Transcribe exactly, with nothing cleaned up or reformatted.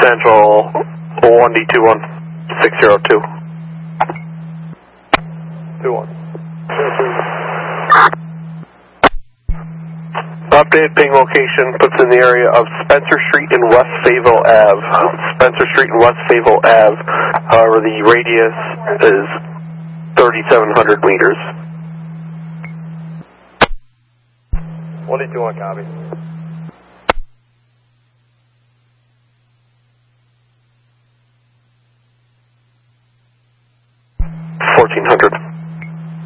Central one D two one, six zero two. two one. Updated ping location puts in the area of Spencer Street and West Fayetteville Avenue. Spencer Street and West Fayetteville Avenue. However, the radius is thirty-seven hundred meters. one D two one, copy. fourteen hundred.